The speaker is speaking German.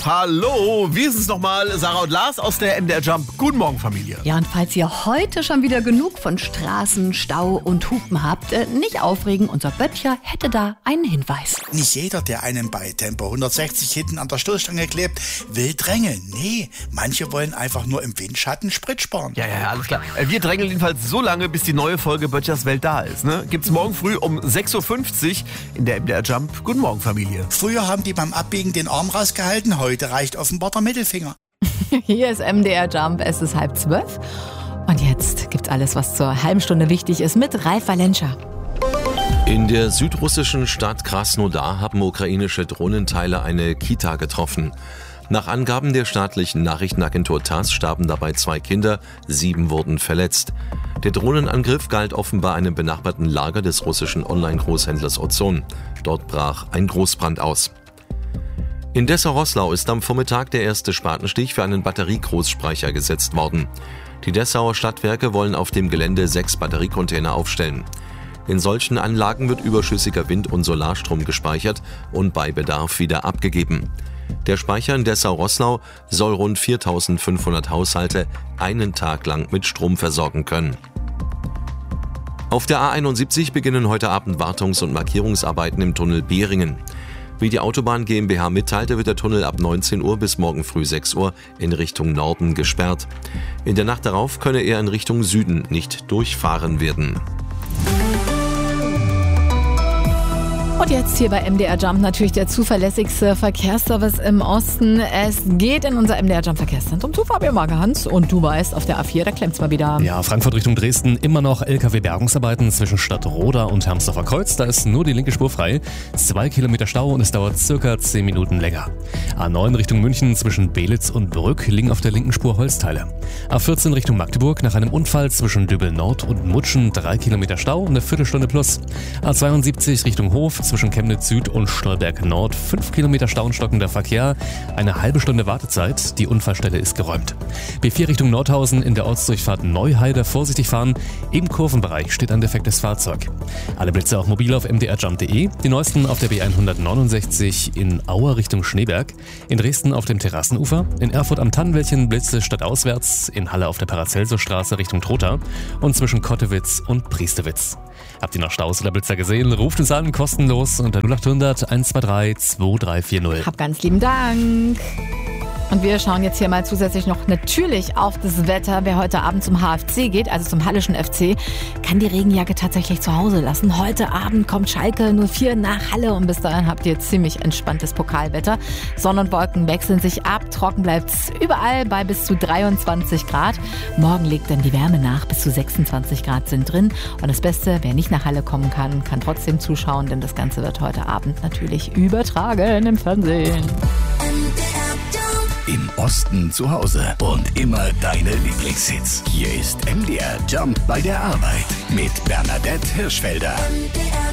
Hallo, wir sind es nochmal, Sarah und Lars aus der MDR Jump. Guten Morgen, Familie. Ja, und falls ihr heute schon wieder genug von Straßen, Stau und Hupen habt, nicht aufregen, unser Böttcher hätte da einen Hinweis. Nicht jeder, der einem bei Tempo 160 hinten an der Stoßstange klebt, will drängeln. Nee, manche wollen einfach nur im Windschatten Sprit sparen. Ja, alles klar. Wir drängeln jedenfalls so lange, bis die neue Folge Böttchers Welt da ist. Ne? Gibt's morgen früh um 6.50 Uhr in der MDR Jump. Guten Morgen, Familie. Früher haben die beim Abbiegen den Arm rausgehalten, heute reicht offenbar der Mittelfinger. Hier ist MDR Jump, es ist 11:30. Und jetzt gibt's alles, was zur halben Stunde wichtig ist, mit Ralf Valenscha. In der südrussischen Stadt Krasnodar haben ukrainische Drohnenteile eine Kita getroffen. Nach Angaben der staatlichen Nachrichtenagentur TASS starben dabei 2 Kinder, 7 wurden verletzt. Der Drohnenangriff galt offenbar einem benachbarten Lager des russischen Online-Großhändlers Ozon. Dort brach ein Großbrand aus. In Dessau-Roßlau ist am Vormittag der erste Spatenstich für einen Batteriegroßspeicher gesetzt worden. Die Dessauer Stadtwerke wollen auf dem Gelände 6 Batteriecontainer aufstellen. In solchen Anlagen wird überschüssiger Wind- und Solarstrom gespeichert und bei Bedarf wieder abgegeben. Der Speicher in Dessau-Roßlau soll rund 4.500 Haushalte einen Tag lang mit Strom versorgen können. Auf der A71 beginnen heute Abend Wartungs- und Markierungsarbeiten im Tunnel Behringen. Wie die Autobahn GmbH mitteilte, wird der Tunnel ab 19 Uhr bis morgen früh 6 Uhr in Richtung Norden gesperrt. In der Nacht darauf könne er in Richtung Süden nicht durchfahren werden. Und jetzt hier bei MDR Jump natürlich der zuverlässigste Verkehrsservice im Osten. Es geht in unser MDR Jump Verkehrszentrum zu Fabian Magerhans. Und du weißt, auf der A4, da klemmt's mal wieder. Ja, Frankfurt Richtung Dresden, immer noch LKW-Bergungsarbeiten zwischen Stadtroda und Hermsdorfer Kreuz. Da ist nur die linke Spur frei. 2 Kilometer Stau und es dauert circa 10 Minuten länger. A9 Richtung München zwischen Belitz und Brück liegen auf der linken Spur Holzteile. A14 Richtung Magdeburg nach einem Unfall zwischen Dübbel Nord und Mutschen 3 Kilometer Stau, eine Viertelstunde plus. A72 Richtung Hof zwischen Chemnitz Süd und Stolberg Nord 5 Kilometer Stau und stockender Verkehr, eine halbe Stunde Wartezeit, die Unfallstelle ist geräumt. B4 Richtung Nordhausen in der Ortsdurchfahrt Neuheide vorsichtig fahren, im Kurvenbereich steht ein defektes Fahrzeug. Alle Blitze auch mobil auf mdrjump.de, die neuesten auf der B169 in Auer Richtung Schneeberg, in Dresden auf dem Terrassenufer, in Erfurt am Tannenwäldchen Blitze stadtauswärts, in Halle auf der Paracelsusstraße Richtung Trotha und zwischen Kottewitz und Priestewitz. Habt ihr noch Staus oder Blitzer gesehen? Ruft uns an, kostenlos unter 0800 123 2340. Hab ganz lieben Dank. Und wir schauen jetzt hier mal zusätzlich noch natürlich auf das Wetter. Wer heute Abend zum HFC geht, also zum Hallischen FC, kann die Regenjacke tatsächlich zu Hause lassen. Heute Abend kommt Schalke 04 nach Halle und bis dahin habt ihr ziemlich entspanntes Pokalwetter. Sonne und Wolken wechseln sich ab, trocken bleibt's überall bei bis zu 23 Grad. Morgen legt dann die Wärme nach, bis zu 26 Grad sind drin. Und das Beste, wer nicht nach Halle kommen kann, kann trotzdem zuschauen, denn das Ganze wird heute Abend natürlich übertragen im Fernsehen. Im Osten zu Hause und immer deine Lieblingshits. Hier ist MDR Jump bei der Arbeit mit Bernadette Hirschfelder.